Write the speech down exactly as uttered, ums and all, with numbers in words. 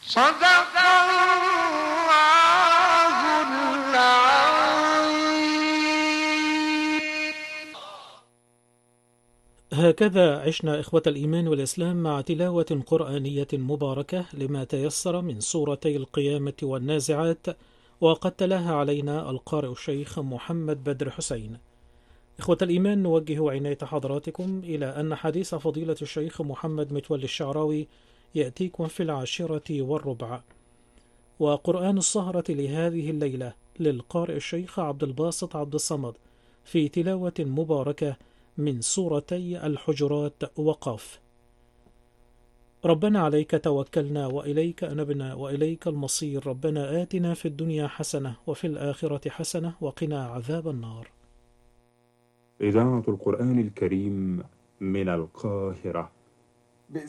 صدق الله العظيم. هكذا عشنا إخوة الإيمان والإسلام مع تلاوة قرآنية مباركة لما تيسر من سورتي القيامة والنازعات، وقد تلاها علينا القارئ الشيخ محمد بدر حسين. إخوة الإيمان، نوجه عناية حضراتكم إلى أن حديث فضيلة الشيخ محمد متولي الشعراوي يأتيكم في العاشرة والربع، وقرآن السهرة لهذه الليلة للقارئ الشيخ عبد الباسط عبد الصمد في تلاوة مباركة من سورتي الحجرات وقاف. ربنا عليك توكلنا وإليك أنبنا وإليك المصير، ربنا آتنا في الدنيا حسنة وفي الآخرة حسنة وقنا عذاب النار. إذاعة القرآن الكريم من القاهرة.